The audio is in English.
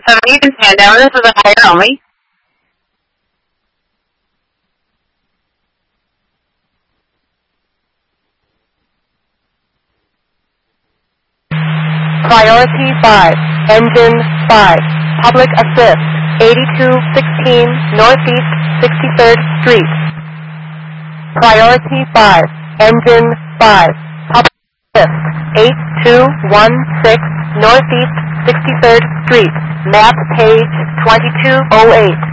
So you can stand down. This is a hire only. Priority 5, Engine 5, Public Assist, 8216 Northeast 63rd Street. Priority 5, Engine 5, Public Assist, 8216 Northeast 63rd Street, map page 2208.